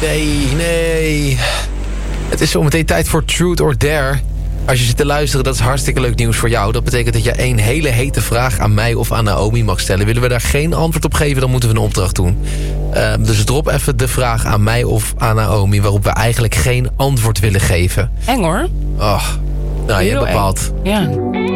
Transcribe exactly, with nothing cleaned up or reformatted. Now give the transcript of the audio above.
Nee, nee. Het is zometeen tijd voor Truth or Dare. Als je zit te luisteren, dat is hartstikke leuk nieuws voor jou. Dat betekent dat je één hele hete vraag aan mij of aan Naomi mag stellen. Willen we daar geen antwoord op geven, dan moeten we een opdracht doen. Uh, dus drop even de vraag aan mij of aan Naomi... waarop we eigenlijk geen antwoord willen geven. Eng hoor. Oh, nou, je hebt bepaald. Ja.